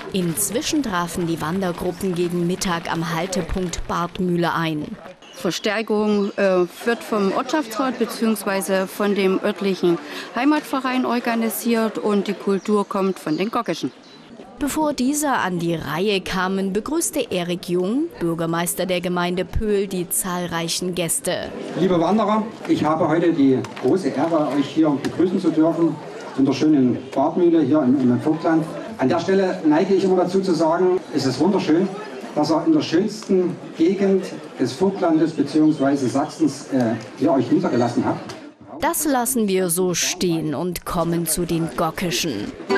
Inzwischen trafen die Wandergruppen gegen Mittag am Haltepunkt Bartmühle ein. Verstärkung wird vom Ortschaftsrat bzw. von dem örtlichen Heimatverein organisiert und die Kultur kommt von den Gockischen. Bevor dieser an die Reihe kamen, begrüßte Erik Jung, Bürgermeister der Gemeinde Pöhl, die zahlreichen Gäste. Liebe Wanderer, ich habe heute die große Ehre, euch hier begrüßen zu dürfen in der schönen Bartmühle hier im Vogtland. An der Stelle neige ich immer dazu zu sagen, es ist wunderschön, dass ihr in der schönsten Gegend des Vogtlandes bzw. Sachsens hier euch niedergelassen habt. Das lassen wir so stehen und kommen zu den Gockischen.